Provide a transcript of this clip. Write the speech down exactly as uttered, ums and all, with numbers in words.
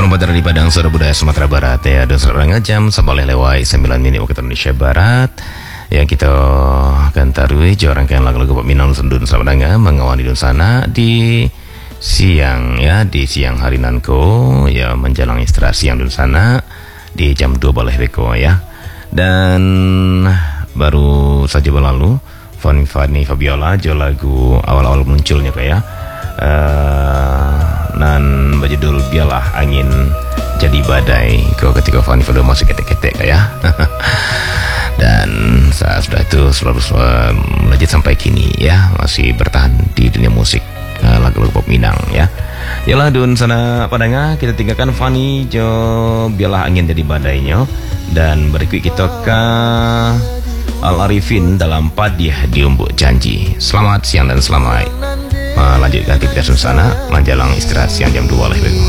Selamat dari Padang, Suara Budaya Sumatera Barat ya. Dan sekarang jam seboleh lewat sembilan menit waktu Indonesia Barat. Yang kita akan tarui rangkaian lagu-lagu Pak Minang Sendun selamat datang mengawali di sana di siang ya, di siang hari nanko ya, menjelang istirahat siang di sana di jam dua boleh beko ya. Dan baru saja berlalu Fanny Fanny Fabiola jo lagu awal-awal munculnya kayak ya. Uh, nan berjudul Biarlah Angin Jadi Badai kau ketika Fanny Fabiola masih ketek-ketek kayak. Dan saat sudah itu selalu uh, melejit sampai kini ya, masih bertahan di dunia musik uh, lagu-lagu pop Minang ya. Yalah dun sana padanya kita tinggalkan Fanny jo Biarlah Angin Jadi Badainya. Dan berikut kita ke Al Arifin dalam Padiah di Umbuk Janji. Selamat siang dan selamat melanjutkan aktivitas sana menjelang istirahat siang jam dua lebih.